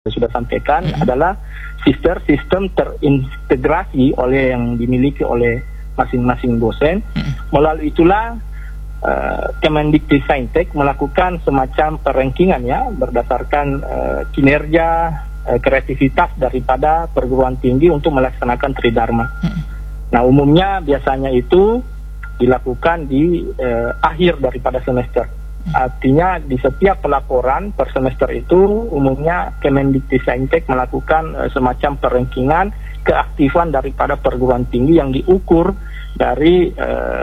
sudah sampaikan adalah sistem terintegrasi yang dimiliki oleh masing-masing dosen. Melalui itulah Kemendikbudristek melakukan semacam perankingan ya berdasarkan kinerja, kreativitas daripada perguruan tinggi untuk melaksanakan Tridharma. Nah, umumnya biasanya itu dilakukan di akhir daripada semester. Artinya di setiap pelaporan per semester itu umumnya Kemendikbudristek melakukan semacam perankingan keaktifan daripada perguruan tinggi yang diukur dari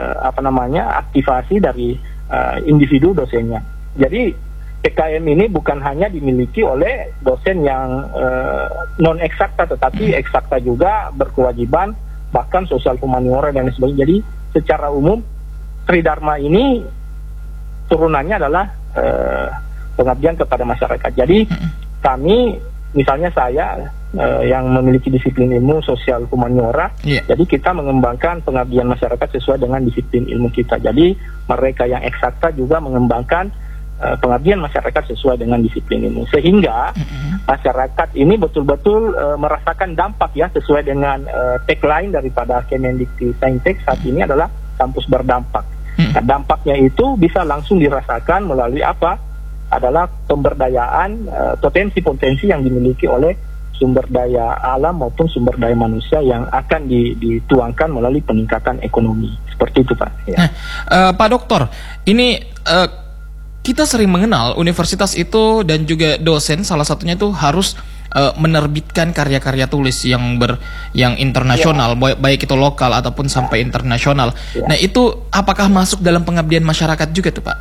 aktivasi dari individu dosennya. Jadi PKM ini bukan hanya dimiliki oleh dosen yang non eksakta, tetapi eksakta juga berkewajiban, bahkan sosial humaniora dan sebagainya. Jadi secara umum Tridharma ini turunannya adalah pengabdian kepada masyarakat. Jadi kami, misalnya saya yang memiliki disiplin ilmu sosial humaniora, jadi kita mengembangkan pengabdian masyarakat sesuai dengan disiplin ilmu kita. Jadi mereka yang eksakta juga mengembangkan pengabdian masyarakat sesuai dengan disiplin ilmu, sehingga masyarakat ini betul-betul merasakan dampak ya, sesuai dengan tagline daripada Kemendikbudristek saat ini adalah kampus berdampak. Nah, dampaknya itu bisa langsung dirasakan melalui apa? Adalah pemberdayaan potensi-potensi yang dimiliki oleh sumber daya alam maupun sumber daya manusia yang akan dituangkan melalui peningkatan ekonomi. Seperti itu, Pak. Ya. Nah, Pak Dokter, ini kita sering mengenal universitas itu dan juga dosen salah satunya itu harus menerbitkan karya-karya tulis yang internasional, baik itu lokal ataupun sampai internasional. Nah, itu apakah masuk dalam pengabdian masyarakat juga tuh, Pak?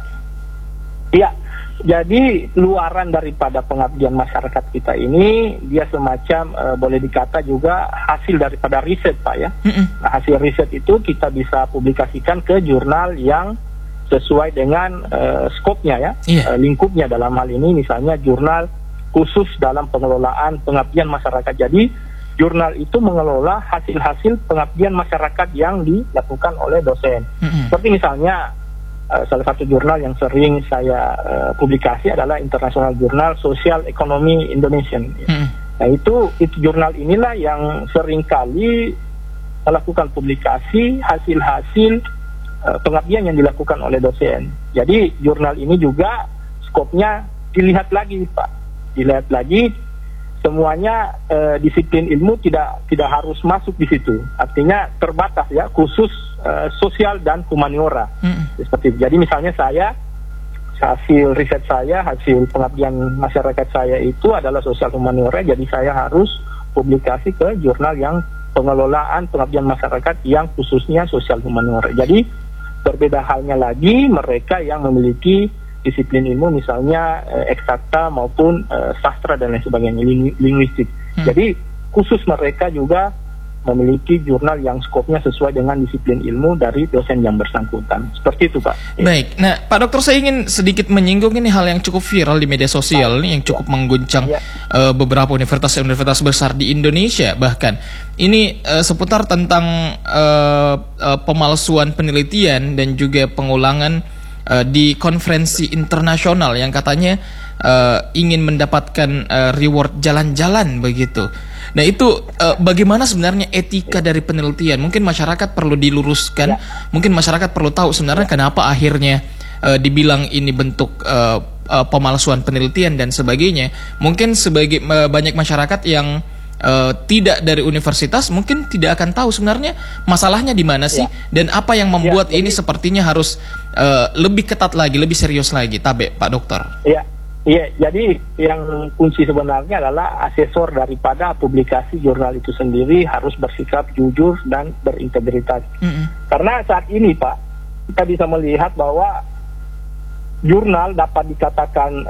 Iya. Jadi luaran daripada pengabdian masyarakat kita ini dia semacam boleh dikata juga hasil daripada riset, Pak ya. Nah, hasil riset itu kita bisa publikasikan ke jurnal yang sesuai dengan skopnya ya, lingkupnya dalam hal ini misalnya jurnal khusus dalam pengelolaan pengabdian masyarakat. Jadi jurnal itu mengelola hasil-hasil pengabdian masyarakat yang dilakukan oleh dosen. Seperti misalnya salah satu jurnal yang sering saya publikasi adalah International Journal Social Economy Indonesian. Nah itu jurnal inilah yang seringkali melakukan publikasi hasil-hasil pengabdian yang dilakukan oleh dosen. Jadi jurnal ini juga skopnya dilihat lagi, Pak. Dilihat lagi, semuanya disiplin ilmu tidak harus masuk di situ. Artinya terbatas ya, khusus sosial dan humaniora. Seperti itu. Jadi misalnya saya, hasil riset saya, hasil pengabdian masyarakat saya itu adalah sosial humaniora, jadi saya harus publikasi ke jurnal yang pengelolaan pengabdian masyarakat yang khususnya sosial humaniora. Jadi berbeda halnya lagi mereka yang memiliki disiplin ilmu misalnya eksakta maupun sastra dan lain sebagainya, linguistik. Jadi khusus mereka juga memiliki jurnal yang skopnya sesuai dengan disiplin ilmu dari dosen yang bersangkutan. Seperti itu, Pak. Baik. Nah, Pak Dokter, saya ingin sedikit menyinggung ini hal yang cukup viral di media sosial ini yang cukup mengguncang beberapa universitas besar di Indonesia. Bahkan ini seputar tentang pemalsuan penelitian dan juga pengulangan di konferensi internasional yang katanya ingin mendapatkan reward jalan-jalan begitu. Nah itu bagaimana sebenarnya etika dari penelitian? Mungkin masyarakat perlu diluruskan, mungkin masyarakat perlu tahu sebenarnya kenapa akhirnya dibilang ini bentuk pemalsuan penelitian dan sebagainya. Mungkin sebagai banyak masyarakat yang tidak dari universitas mungkin tidak akan tahu sebenarnya masalahnya di mana sih dan apa yang membuat ini sepertinya harus lebih ketat lagi, lebih serius lagi, Pak Dokter. Iya, jadi yang kunci sebenarnya adalah asesor daripada publikasi jurnal itu sendiri harus bersikap jujur dan berintegritas. Karena saat ini, Pak, kita bisa melihat bahwa jurnal dapat dikatakan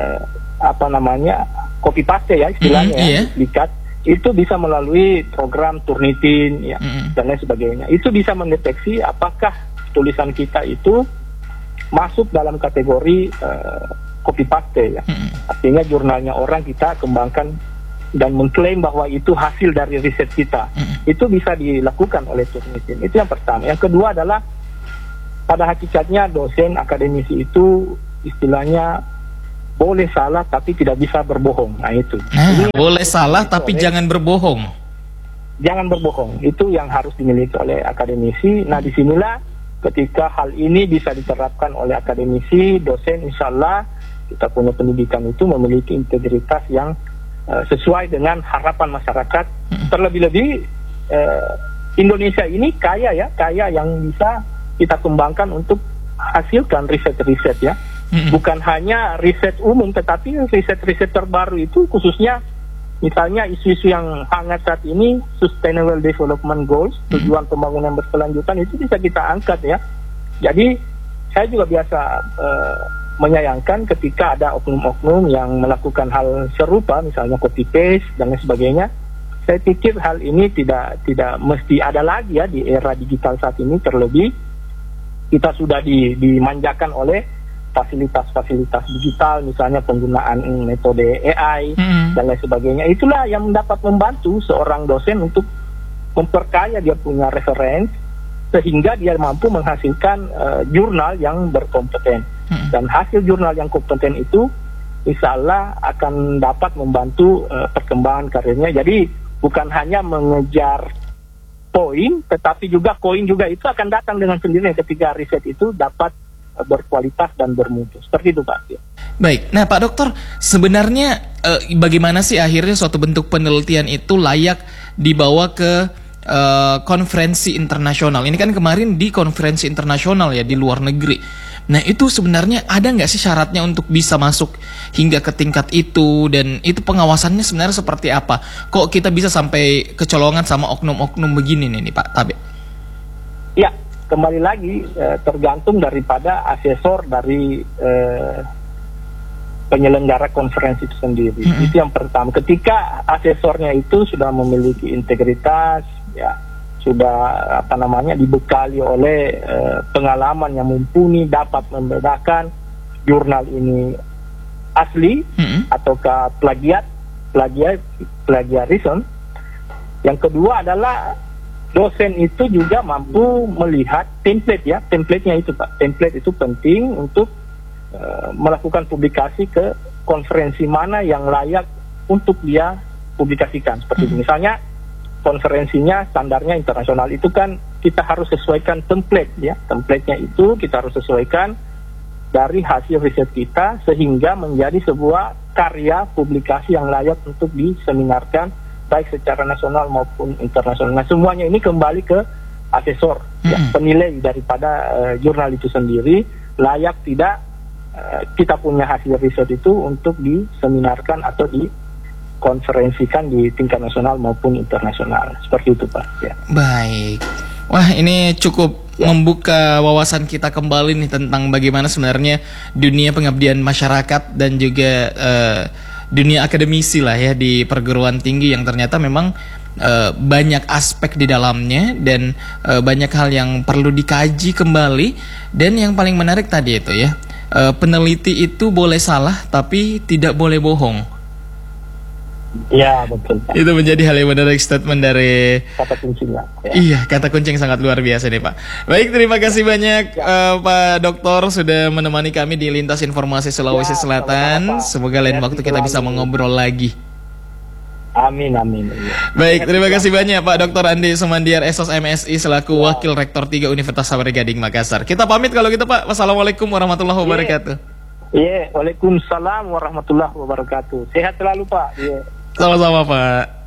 copy paste ya istilahnya, duplikat. Itu bisa melalui program Turnitin dan lain sebagainya. Itu bisa mendeteksi apakah tulisan kita itu masuk dalam kategori copy paste ya. Artinya jurnalnya orang kita kembangkan dan mengklaim bahwa itu hasil dari riset kita. Itu bisa dilakukan oleh Turnitin. Itu yang pertama. Yang kedua adalah pada hakikatnya dosen akademisi itu istilahnya boleh salah tapi tidak bisa berbohong. Nah itu. Boleh salah tapi jangan berbohong. Jangan berbohong. Itu yang harus dimiliki oleh akademisi. Nah disinilah ketika hal ini bisa diterapkan oleh akademisi, dosen, insya Allah kita punya pendidikan itu memiliki integritas yang sesuai dengan harapan masyarakat. Terlebih-lebih Indonesia ini kaya yang bisa kita kembangkan untuk hasilkan riset-riset ya. Bukan hanya riset umum, tetapi riset-riset terbaru itu khususnya misalnya isu-isu yang hangat saat ini, Sustainable Development Goals, tujuan pembangunan berkelanjutan, itu bisa kita angkat ya. Jadi saya juga biasa menyayangkan ketika ada oknum-oknum yang melakukan hal serupa, misalnya copy paste dan lain sebagainya. Saya pikir hal ini tidak mesti ada lagi ya di era digital saat ini. Terlebih kita sudah dimanjakan oleh fasilitas-fasilitas digital, misalnya penggunaan metode AI dan lain sebagainya. Itulah yang dapat membantu seorang dosen untuk memperkaya dia punya referensi sehingga dia mampu menghasilkan jurnal yang berkompeten. Dan hasil jurnal yang kompeten itu insya Allah akan dapat membantu perkembangan karirnya. Jadi bukan hanya mengejar poin, tetapi juga koin juga itu akan datang dengan sendirinya ketika riset itu dapat berkualitas dan bermutu. Seperti itu Pak. Baik, nah Pak Dokter, sebenarnya bagaimana sih akhirnya suatu bentuk penelitian itu layak dibawa ke konferensi internasional? Ini kan kemarin di konferensi internasional ya di luar negeri. Nah itu sebenarnya ada nggak sih syaratnya untuk bisa masuk hingga ke tingkat itu, dan itu pengawasannya sebenarnya seperti apa? Kok kita bisa sampai kecolongan sama oknum-oknum begini nih Pak Tabe? Ya, kembali lagi tergantung daripada asesor dari penyelenggara konferensi itu sendiri. Itu yang pertama. Ketika asesornya itu sudah memiliki integritas, ya sudah dibekali oleh pengalaman yang mumpuni, dapat membedakan jurnal ini asli ataukah plagiarisme. Yang kedua adalah dosen itu juga mampu melihat template ya, templatenya itu Pak. Template itu penting untuk melakukan publikasi ke konferensi mana yang layak untuk dia publikasikan. Seperti itu. Misalnya konferensinya standarnya internasional, itu kan kita harus sesuaikan template ya. Templatenya itu kita harus sesuaikan dari hasil riset kita sehingga menjadi sebuah karya publikasi yang layak untuk diseminarkan baik secara nasional maupun internasional. Nah semuanya ini kembali ke asesor ya, penilai daripada jurnal itu sendiri layak tidak kita punya hasil riset itu untuk diseminarkan atau dikonferensikan di tingkat nasional maupun internasional. Seperti itu Pak ya. Baik. Wah ini cukup membuka wawasan kita kembali nih tentang bagaimana sebenarnya dunia pengabdian masyarakat dan juga dunia akademisi lah ya di perguruan tinggi yang ternyata memang banyak aspek di dalamnya dan banyak hal yang perlu dikaji kembali. Dan yang paling menarik tadi itu ya, peneliti itu boleh salah tapi tidak boleh bohong. Ya betul Pak. Itu menjadi hal yang menarik statement dari kata kuncinya ya. Iya, kata kunci yang sangat luar biasa nih Pak. Baik, terima kasih banyak Pak Doktor sudah menemani kami di Lintas Informasi Sulawesi Selatan. Semoga lain waktu kita bisa mengobrol lagi. Amin. Baik, terima kasih banyak Pak Dr. Andi Sumandiar, Esos MSI selaku Wakil Rektor 3 Universitas Sabar Gading Makassar. Kita pamit kalau gitu Pak. Wassalamualaikum warahmatullahi wabarakatuh. Iya, waalaikumsalam warahmatullahi wabarakatuh. Sehat selalu Pak. Sama-sama Pak.